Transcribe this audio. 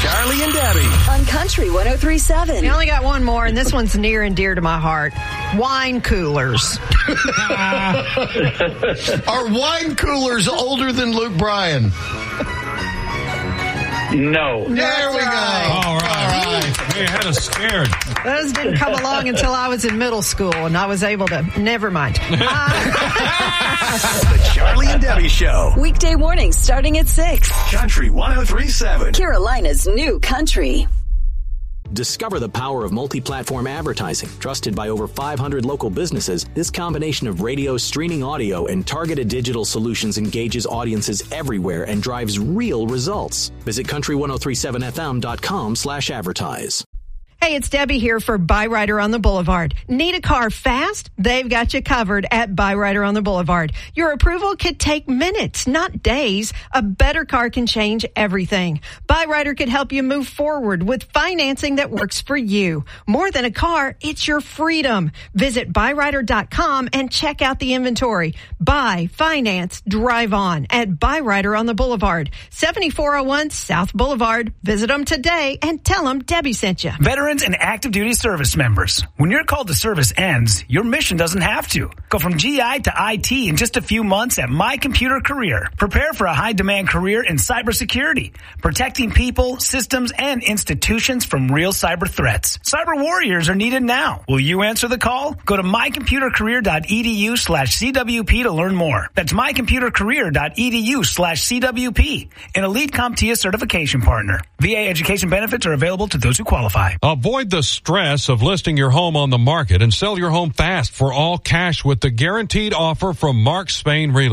Charlie and Debbie. On Country 103.7. We only got one more, and this one's near and dear to my heart. Wine coolers. Are wine coolers older than Luke Bryan? No. There we go. All right. We had us scared. Those didn't come along until I was in middle school, and I was able to. Never mind. The Charlie and Debbie Show. Weekday mornings starting at 6. Country 103.7. Carolina's new country. Discover the power of multi-platform advertising. Trusted by over 500 local businesses, this combination of radio, streaming audio, and targeted digital solutions engages audiences everywhere and drives real results. Visit country1037fm.com/advertise. Hey, it's Debbie here for Byrider on the Boulevard. Need a car fast? They've got you covered at Byrider on the Boulevard. Your approval could take minutes, not days. A better car can change everything. Byrider could help you move forward with financing that works for you. More than a car, it's your freedom. Visit Byrider.com and check out the inventory. Buy, finance, drive on at Byrider on the Boulevard. 7401 South Boulevard. Visit them today and tell them Debbie sent you. Veterans and active duty service members. When your call to service ends, your mission doesn't have to. Go from GI to IT in just a few months at My Computer Career. Prepare for a high-demand career in cybersecurity, protecting people, systems, and institutions from real cyber threats. Cyber warriors are needed now. Will you answer the call? Go to mycomputercareer.edu/CWP to learn more. That's mycomputercareer.edu/CWP, an Elite CompTIA certification partner. VA education benefits are available to those who qualify. Avoid the stress of listing your home on the market and sell your home fast for all cash with the guaranteed offer from Mark Spain Realty.